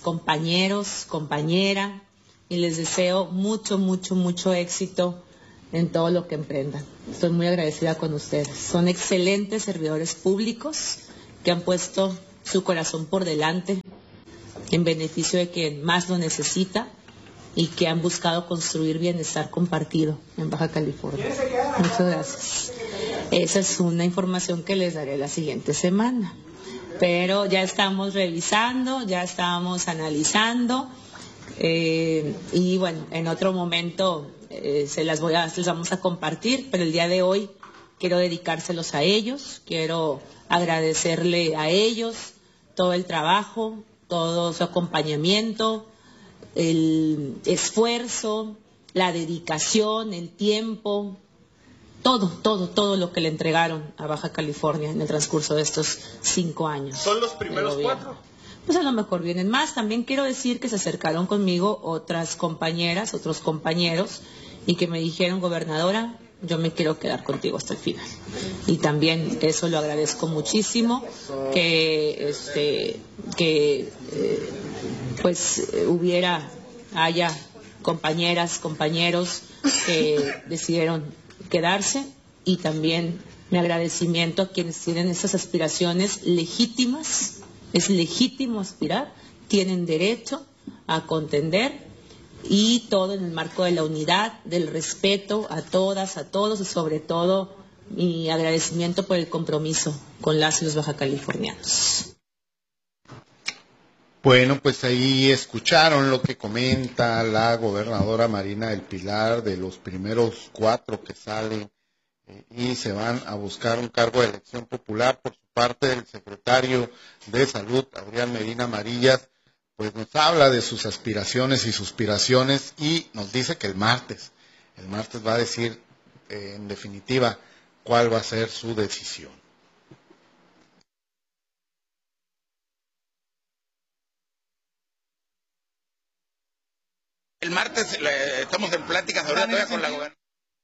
compañeros, compañera, y les deseo mucho, mucho, mucho éxito en todo lo que emprendan. Estoy muy agradecida con ustedes. Son excelentes servidores públicos que han puesto su corazón por delante en beneficio de quien más lo necesita y que han buscado construir bienestar compartido en Baja California. Muchas gracias. Esa es una información que les daré la siguiente semana. Pero ya estamos revisando, ya estamos analizando eh, y bueno, en otro momento eh, se las voy a, les vamos a compartir, pero el día de hoy quiero dedicárselos a ellos, quiero agradecerle a ellos todo el trabajo, todo su acompañamiento, el esfuerzo, la dedicación, el tiempo, todo, todo, todo lo que le entregaron a Baja California en el transcurso de estos cinco años. ¿Son los primeros cuatro? Pues a lo mejor vienen más. También quiero decir que se acercaron conmigo otras compañeras, otros compañeros, y que me dijeron, gobernadora, yo me quiero quedar contigo hasta el final. Y también eso lo agradezco muchísimo, que este que eh, pues hubiera, haya compañeras, compañeros que decidieron quedarse, y también mi agradecimiento a quienes tienen esas aspiraciones legítimas. Es legítimo aspirar, tienen derecho a contender, y todo en el marco de la unidad, del respeto a todas, a todos, y sobre todo mi agradecimiento por el compromiso con las y los bajacalifornianos. Bueno, pues ahí escucharon lo que comenta la gobernadora Marina del Pilar, de los primeros cuatro que salen eh, y se van a buscar un cargo de elección popular. Por su parte, del secretario de Salud, Adrián Medina Amarillas, pues nos habla de sus aspiraciones y suspiraciones, y nos dice que el martes, el martes va a decir eh, en definitiva cuál va a ser su decisión. El martes eh, estamos en pláticas ahorita todavía con la gobernadora.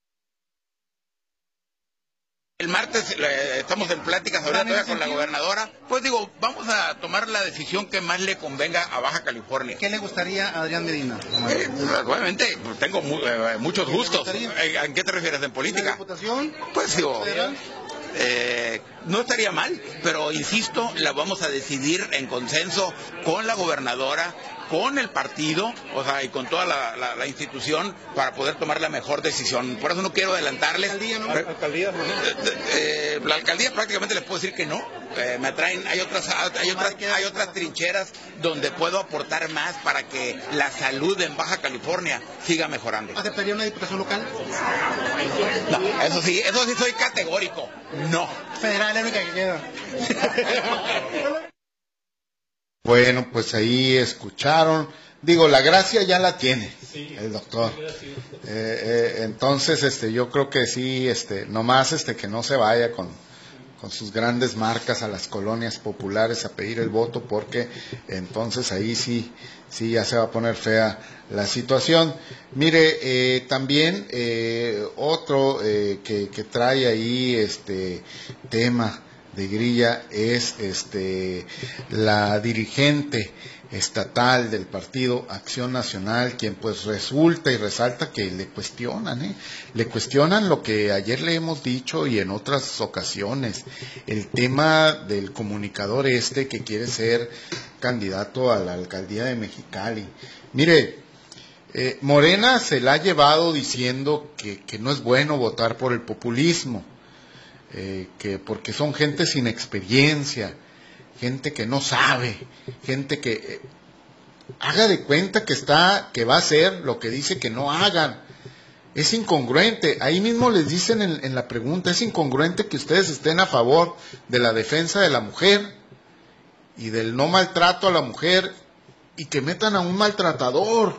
El martes eh, estamos en pláticas ahorita todavía con la gobernadora. Pues digo, vamos a tomar la decisión que más le convenga a Baja California. ¿Qué le gustaría a Adrián Medina? Eh, obviamente, pues, tengo mu eh, muchos gustos. ¿En qué te refieres en política? ¿La diputación? Pues digo, eh, no estaría mal, pero insisto, la vamos a decidir en consenso con la gobernadora, con el partido, o sea, y con toda la, la, la institución, para poder tomar la mejor decisión. Por eso no quiero adelantarles. ¿Alcaldía, no? Pero, ¿Alcaldía? ¿No? Eh, eh, la alcaldía prácticamente les puedo decir que no. Eh, me atraen, hay otras, hay otras, hay otras trincheras donde puedo aportar más para que la salud en Baja California siga mejorando. ¿Aceptaría una diputación local? No, eso sí, eso sí soy categórico. No. Federal es la única que queda. Bueno, pues ahí escucharon. Digo, la gracia ya la tiene el doctor. Eh, eh, entonces, este, yo creo que sí, este, nomás, este, que no se vaya con, con sus grandes marcas a las colonias populares a pedir el voto, porque entonces ahí sí, sí ya se va a poner fea la situación. Mire, eh, también eh, otro eh, que, que trae ahí este tema de grilla es este la dirigente estatal del Partido Acción Nacional, quien pues resulta y resalta que le cuestionan, ¿eh? le cuestionan lo que ayer le hemos dicho y en otras ocasiones, el tema del comunicador este que quiere ser candidato a la alcaldía de Mexicali. Mire, eh, Morena se la ha llevado diciendo que, que no es bueno votar por el populismo, Eh, que porque son gente sin experiencia, gente que no sabe, gente que eh, haga de cuenta que está, que va a hacer lo que dice que no hagan. Es incongruente. Ahí mismo les dicen en, en la pregunta, es incongruente que ustedes estén a favor de la defensa de la mujer y del no maltrato a la mujer, y que metan a un maltratador.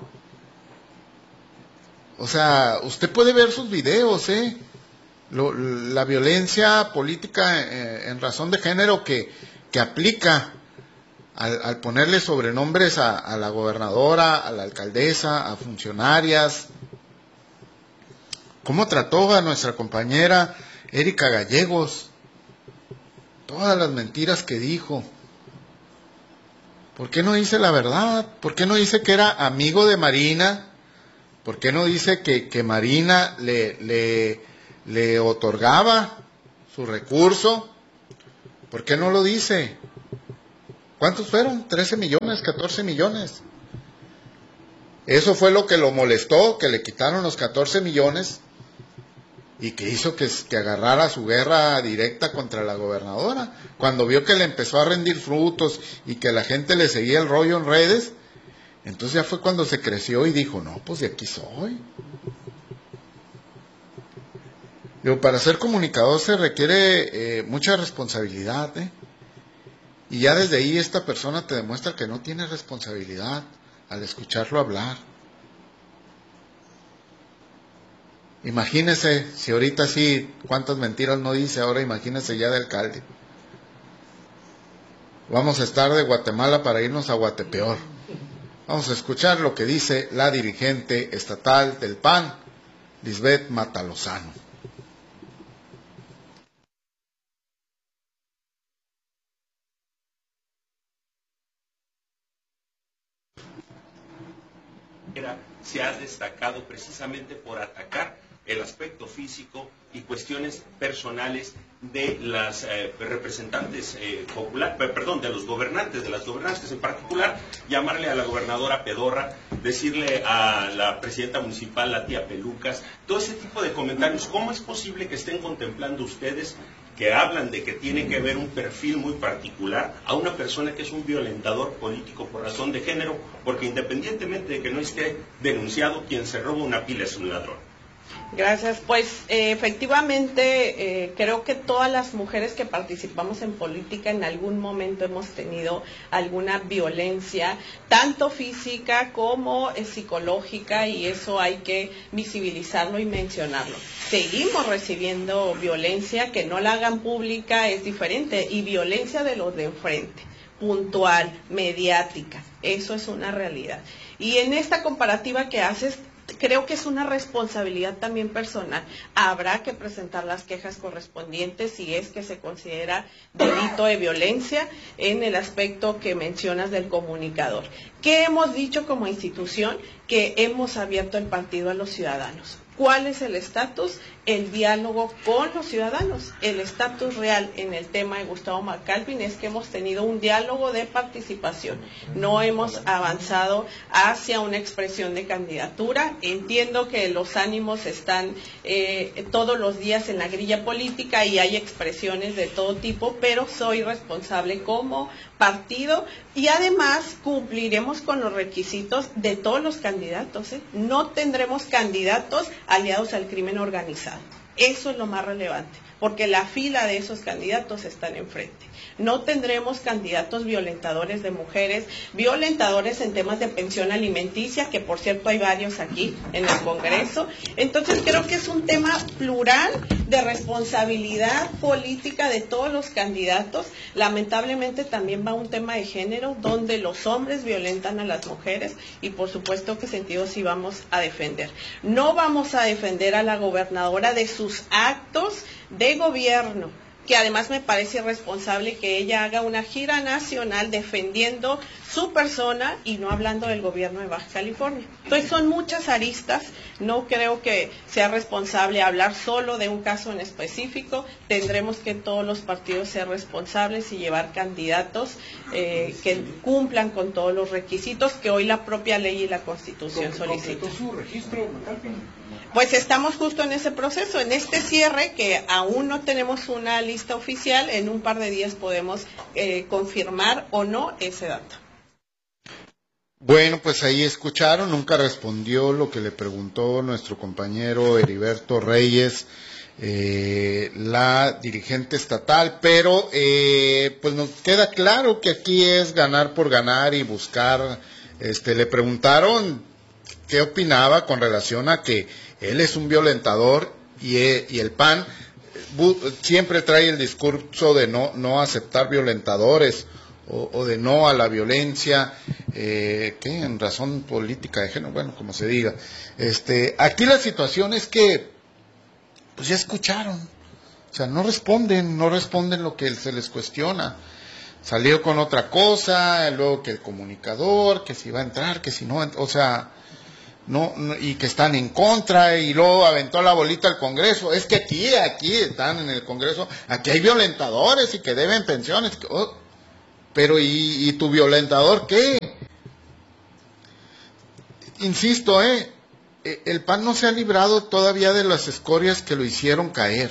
O sea, usted puede ver sus videos, eh Lo, la violencia política eh, en razón de género que, que aplica al, al ponerle sobrenombres a, a la gobernadora, a la alcaldesa, a funcionarias. ¿Cómo trató a nuestra compañera Erika Gallegos? Todas las mentiras que dijo. ¿Por qué no dice la verdad? ¿Por qué no dice que era amigo de Marina? ¿Por qué no dice que, que Marina le, le, le otorgaba su recurso? ¿Por qué no lo dice? ¿Cuántos fueron? ¿trece millones? ¿catorce millones? Eso fue lo que lo molestó, que le quitaron los catorce millones y que hizo que, que agarrara su guerra directa contra la gobernadora. Cuando vio que le empezó a rendir frutos y que la gente le seguía el rollo en redes, entonces ya fue cuando se creció y dijo, no, pues de aquí soy. Digo, para ser comunicador se requiere eh, mucha responsabilidad, ¿eh? Y ya desde ahí esta persona te demuestra que no tiene responsabilidad al escucharlo hablar. Imagínese, si ahorita sí, cuántas mentiras no dice, ahora imagínese ya de alcalde. Vamos a estar de Guatemala para irnos a Guatepeor. Vamos a escuchar lo que dice la dirigente estatal del P A N, Lisbeth Matalozano. Se ha destacado precisamente por atacar el aspecto físico y cuestiones personales de las eh, representantes eh, popular, perdón, de los gobernantes, de las gobernantes en particular, llamarle a la gobernadora pedorra, decirle a la presidenta municipal, la tía Pelucas, todo ese tipo de comentarios. ¿Cómo es posible que estén contemplando ustedes, que hablan de que tiene que ver un perfil muy particular, a una persona que es un violentador político por razón de género? Porque independientemente de que no esté denunciado, quien se roba una pila es un ladrón. Gracias. Pues eh, efectivamente eh, creo que todas las mujeres que participamos en política en algún momento hemos tenido alguna violencia, tanto física como eh, psicológica, y eso hay que visibilizarlo y mencionarlo. Seguimos recibiendo violencia, que no la hagan pública es diferente, y violencia de los de enfrente, puntual, mediática, eso es una realidad. Y en esta comparativa que haces, creo que es una responsabilidad también personal. Habrá que presentar las quejas correspondientes si es que se considera delito de violencia en el aspecto que mencionas del comunicador. ¿Qué hemos dicho como institución? Que hemos abierto el partido a los ciudadanos. ¿Cuál es el estatus? El diálogo con los ciudadanos. El estatus real en el tema de Gustavo McAlpin es que hemos tenido un diálogo de participación. No hemos avanzado hacia una expresión de candidatura. Entiendo que los ánimos están eh, todos los días en la grilla política y hay expresiones de todo tipo, pero soy responsable como partido y además cumpliremos con los requisitos de todos los candidatos, ¿eh? No tendremos candidatos aliados al crimen organizado. Eso es lo más relevante, porque la fila de esos candidatos están enfrente. No tendremos candidatos violentadores de mujeres, violentadores en temas de pensión alimenticia, que por cierto hay varios aquí en el Congreso. Entonces creo que es un tema plural de responsabilidad política de todos los candidatos. Lamentablemente también va un tema de género, donde los hombres violentan a las mujeres, y por supuesto que sentido sí vamos a defender. No vamos a defender a la gobernadora de sus actos de gobierno, que además me parece irresponsable que ella haga una gira nacional defendiendo su persona y no hablando del gobierno de Baja California. Entonces son muchas aristas, no creo que sea responsable hablar solo de un caso en específico. Tendremos que todos los partidos ser responsables y llevar candidatos eh, que cumplan con todos los requisitos que hoy la propia ley y la Constitución solicitan. ¿Completó su registro, McAlpin? Pues estamos justo en ese proceso, en este cierre, que aún no tenemos una lista oficial. En un par de días podemos eh, confirmar o no ese dato. Bueno, pues ahí escucharon, nunca respondió lo que le preguntó nuestro compañero Heriberto Reyes, eh, la dirigente estatal, pero eh, pues nos queda claro que aquí es ganar por ganar y buscar. Este, le preguntaron qué opinaba con relación a que él es un violentador y, y el P A N siempre trae el discurso de no, no aceptar violentadores o, o de no a la violencia, eh, ¿qué? En razón política de género, bueno, como se diga. Este, aquí la situación es que, pues ya escucharon, o sea, no responden, no responden lo que se les cuestiona. salió con otra cosa, luego que el comunicador, que si va a entrar, que si no, o sea, no, no, y que están en contra, y luego aventó la bolita al Congreso. Es que aquí, aquí están en el Congreso, aquí hay violentadores y que deben pensiones. Oh, pero ¿y, y tu violentador qué? Insisto, eh, el P A N no se ha librado todavía de las escorias que lo hicieron caer.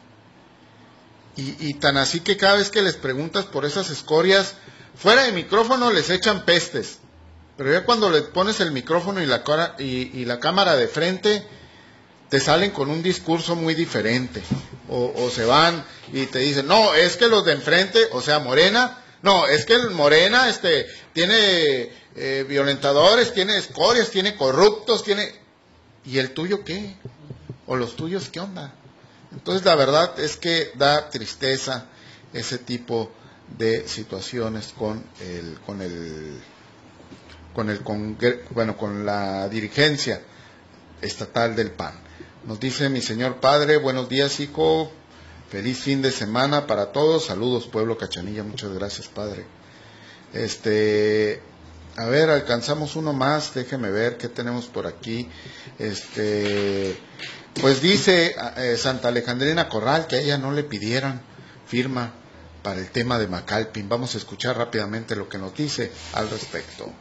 Y, y tan así que cada vez que les preguntas por esas escorias, fuera de micrófono les echan pestes. Pero ya cuando le pones el micrófono y la, cara, y, y la cámara de frente, te salen con un discurso muy diferente. O, o se van y te dicen, no, es que los de enfrente, o sea, Morena, no, es que el Morena este, tiene eh, violentadores, tiene escorias, tiene corruptos, tiene... ¿Y el tuyo qué? ¿O los tuyos qué onda? Entonces la verdad es que da tristeza ese tipo de situaciones con el, con el, con el, congre, bueno, con la dirigencia estatal del P A N. Nos dice mi señor padre, buenos días hijo, feliz fin de semana para todos, saludos pueblo Cachanilla, muchas gracias padre. Este, a ver, alcanzamos uno más, déjeme ver qué tenemos por aquí. Este, pues dice eh, Santa Alejandrina Corral que a ella no le pidieran firma para el tema de Macalpin. Vamos a escuchar rápidamente lo que nos dice al respecto.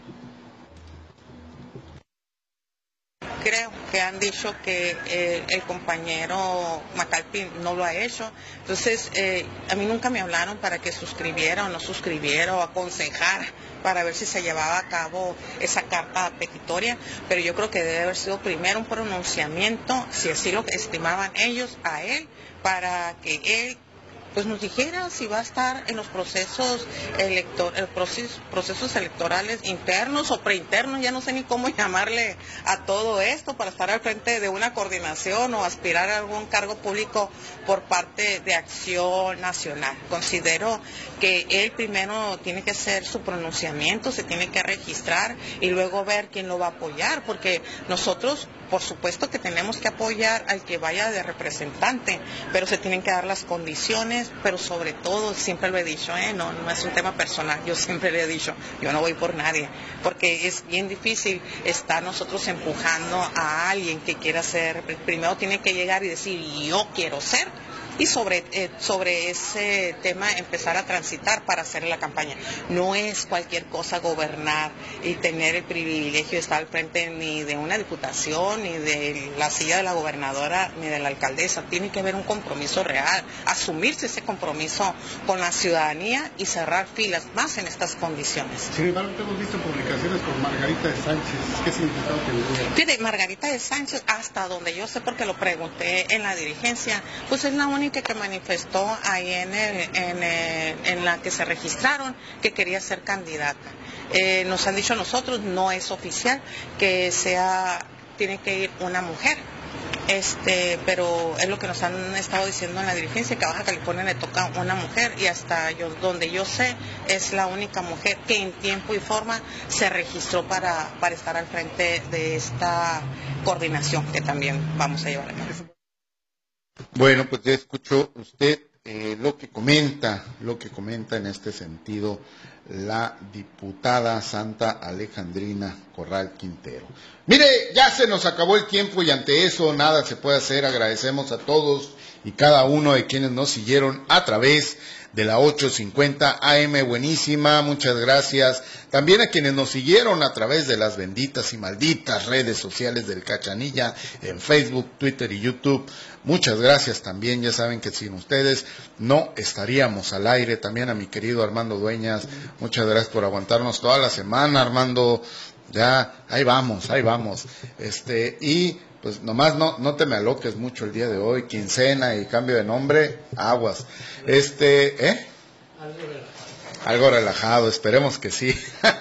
Creo que han dicho que eh, el compañero Macalpin no lo ha hecho, entonces eh, a mí nunca me hablaron para que suscribiera o no suscribiera o aconsejara para ver si se llevaba a cabo esa carta petitoria, pero yo creo que debe haber sido primero un pronunciamiento, si así lo estimaban ellos, a él, para que él pues nos dijera si va a estar en los procesos elector, el proceso, procesos electorales internos o preinternos, ya no sé ni cómo llamarle a todo esto, para estar al frente de una coordinación o aspirar a algún cargo público por parte de Acción Nacional. Considero que él primero tiene que hacer su pronunciamiento, se tiene que registrar y luego ver quién lo va a apoyar, porque nosotros por supuesto que tenemos que apoyar al que vaya de representante, pero se tienen que dar las condiciones, pero sobre todo, siempre lo he dicho, ¿eh? no, no es un tema personal, yo siempre le he dicho, yo no voy por nadie, porque es bien difícil estar nosotros empujando a alguien que quiera ser, primero tiene que llegar y decir, yo quiero ser, y sobre, eh, sobre ese tema empezar a transitar para hacer la campaña. No es cualquier cosa gobernar y tener el privilegio de estar al frente ni de una diputación, ni de la silla de la gobernadora, ni de la alcaldesa. Tiene que haber un compromiso real, asumirse ese compromiso con la ciudadanía y cerrar filas, más en estas condiciones. Sin embargo, hemos visto publicaciones con Margarita de Sánchez. ¿Qué significado tendría? Fíjate, Margarita de Sánchez, hasta donde yo sé, porque lo pregunté en la dirigencia, pues es la única que manifestó ahí en, el, en, el, en la que se registraron que quería ser candidata. Eh, nos han dicho a nosotros, no es oficial, que sea, tiene que ir una mujer. Este, pero es lo que nos han estado diciendo en la dirigencia, que a Baja California le toca una mujer y hasta yo, donde yo sé, es la única mujer que en tiempo y forma se registró para, para estar al frente de esta coordinación que también vamos a llevar a cabo. Bueno, pues ya escuchó usted eh, lo que comenta, lo que comenta en este sentido la diputada Santa Alejandrina Corral Quintero. Mire, ya se nos acabó el tiempo y ante eso nada se puede hacer. Agradecemos a todos y cada uno de quienes nos siguieron a través de la ochocientos cincuenta A M Buenísima, muchas gracias. También a quienes nos siguieron a través de las benditas y malditas redes sociales del Cachanilla, en Facebook, Twitter y YouTube. Muchas gracias también, ya saben que sin ustedes no estaríamos al aire. También a mi querido Armando Dueñas, muchas gracias por aguantarnos toda la semana, Armando. Ya, ahí vamos, ahí vamos. Este, y pues nomás no, no te me aloques mucho el día de hoy, quincena y cambio de nombre, aguas. Este, ¿eh? Algo relajado. Algo relajado, esperemos que sí.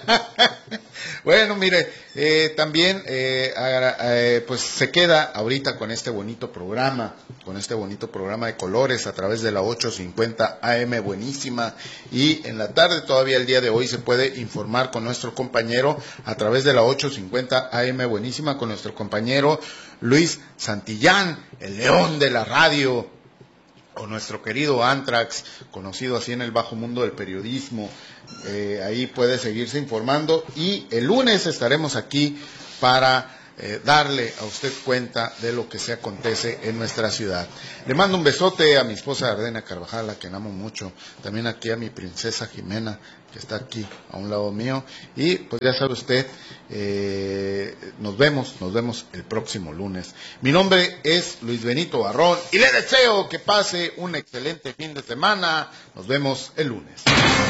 Bueno, mire, eh, también eh, eh, pues se queda ahorita con este bonito programa, con este bonito programa de colores a través de la ochocientos cincuenta A M Buenísima, y en la tarde todavía el día de hoy se puede informar con nuestro compañero a través de la ochocientos cincuenta A M Buenísima con nuestro compañero Luis Santillán, el león de la radio. o nuestro querido Antrax, conocido así en el bajo mundo del periodismo. Eh, ahí puede seguirse informando y el lunes estaremos aquí para eh, darle a usted cuenta de lo que se acontece en nuestra ciudad. Le mando un besote a mi esposa Ardena Carvajal, a quien amo mucho, también aquí a mi princesa Jimena, que está aquí a un lado mío, y pues ya sabe usted, eh, nos vemos, nos vemos el próximo lunes. Mi nombre es Luis Benito Barrón y le deseo que pase un excelente fin de semana. Nos vemos el lunes.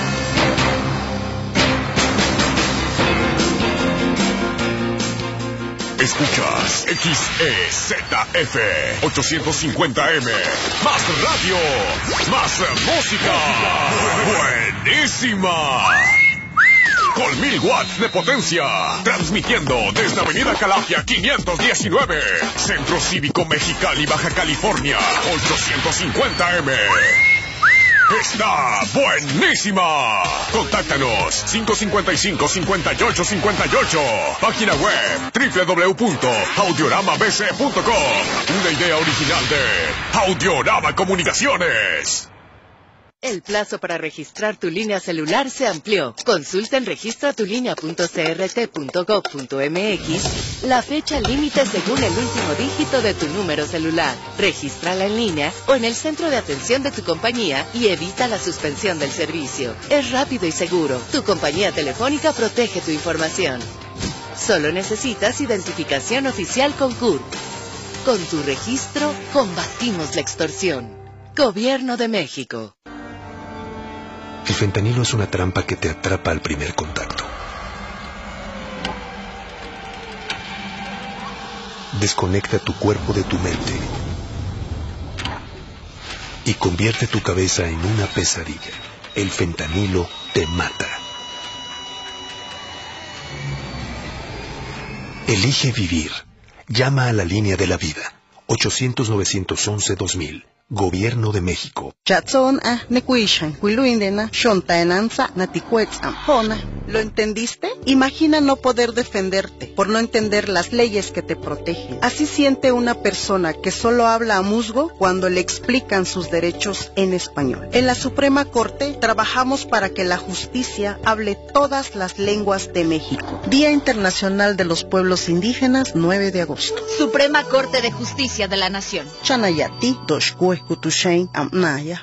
Escuchas X E Z F ochocientos cincuenta M. Más radio, más música. Buenísima. Con mil watts de potencia. Transmitiendo desde Avenida Calafia quinientos diecinueve. Centro Cívico Mexicali, Baja California. ochocientos cincuenta M. ¡Está buenísima! Contáctanos cinco cincuenta y cinco, cincuenta y ocho cincuenta y ocho. Página web doble u doble u doble u punto audiorama b c punto com. Una idea original de Audiorama Comunicaciones. El plazo para registrar tu línea celular se amplió. Consulta en registra tu línea punto c r t punto gov punto m x la fecha límite según el último dígito de tu número celular. Regístrala en línea o en el centro de atención de tu compañía y evita la suspensión del servicio. Es rápido y seguro. Tu compañía telefónica protege tu información. Solo necesitas identificación oficial con C U R P. Con tu registro, combatimos la extorsión. Gobierno de México. El fentanilo es una trampa que te atrapa al primer contacto. Desconecta tu cuerpo de tu mente y convierte tu cabeza en una pesadilla. El fentanilo te mata. Elige vivir. Llama a la línea de la vida. ochocientos, novecientos once, dos mil. Gobierno de México. ¿Lo entendiste? Imagina no poder defenderte por no entender las leyes que te protegen. Así siente una persona que solo habla a musgo cuando le explican sus derechos en español. En la Suprema Corte trabajamos para que la justicia hable todas las lenguas de México. Día Internacional de los Pueblos Indígenas, nueve de agosto. Suprema Corte de Justicia de la Nación. Chanayati, Doshkue, Kutushain, Amnaya.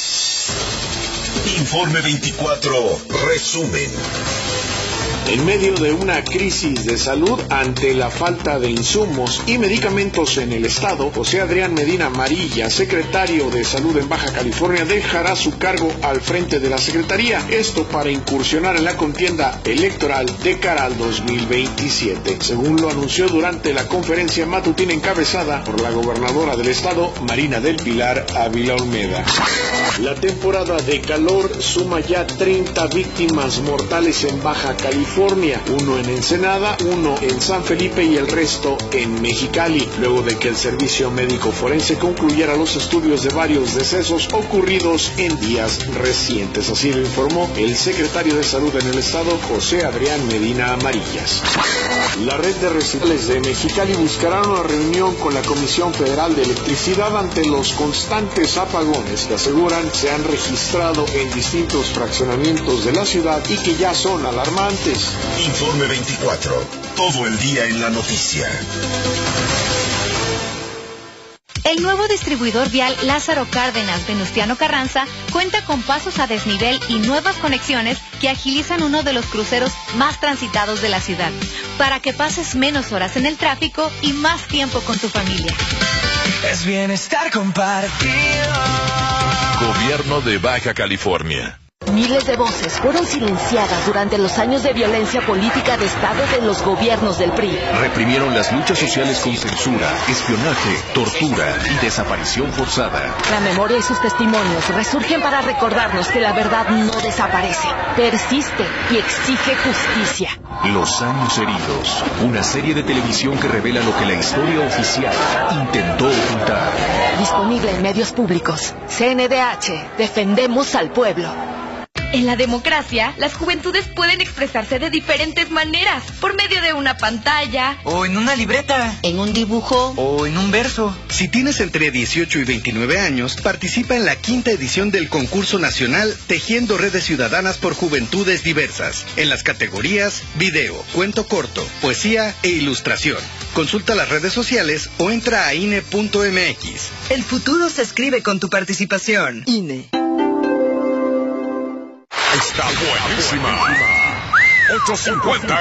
Informe veinticuatro, resumen. En medio de una crisis de salud ante la falta de insumos y medicamentos en el estado, José Adrián Medina Amarilla, secretario de Salud en Baja California, dejará su cargo al frente de la Secretaría, esto para incursionar en la contienda electoral de cara al dos mil veintisiete, según lo anunció durante la conferencia matutina encabezada por la gobernadora del estado, Marina del Pilar Ávila Olmeda. La temporada de calor suma ya treinta víctimas mortales en Baja California, uno en Ensenada, uno en San Felipe y el resto en Mexicali, luego de que el servicio médico forense concluyera los estudios de varios decesos ocurridos en días recientes. Así lo informó el secretario de Salud en el estado, José Adrián Medina Amarillas. La red de residuales de Mexicali buscará una reunión con la Comisión Federal de Electricidad ante los constantes apagones que aseguran se han registrado en distintos fraccionamientos de la ciudad y que ya son alarmantes. Informe veinticuatro, todo el día en la noticia. El nuevo distribuidor vial Lázaro Cárdenas Venustiano Carranza cuenta con pasos a desnivel y nuevas conexiones que agilizan uno de los cruceros más transitados de la ciudad, para que pases menos horas en el tráfico y más tiempo con tu familia. Es bienestar compartido. Gobierno de Baja California. Miles de voces fueron silenciadas durante los años de violencia política de Estado de los gobiernos del P R I. Reprimieron las luchas sociales con censura, espionaje, tortura y desaparición forzada. La memoria y sus testimonios resurgen para recordarnos que la verdad no desaparece, persiste y exige justicia. Los años heridos, una serie de televisión que revela lo que la historia oficial intentó ocultar. Disponible en medios públicos. C N D H, defendemos al pueblo. En la democracia, las juventudes pueden expresarse de diferentes maneras, por medio de una pantalla, o en una libreta, en un dibujo, o en un verso. Si tienes entre dieciocho y veintinueve años, participa en la quinta edición del concurso nacional Tejiendo Redes Ciudadanas por Juventudes Diversas, en las categorías video, cuento corto, poesía e ilustración. Consulta las redes sociales o entra a I N E punto M X. El futuro se escribe con tu participación. I N E. Está buenísima. ocho cincuenta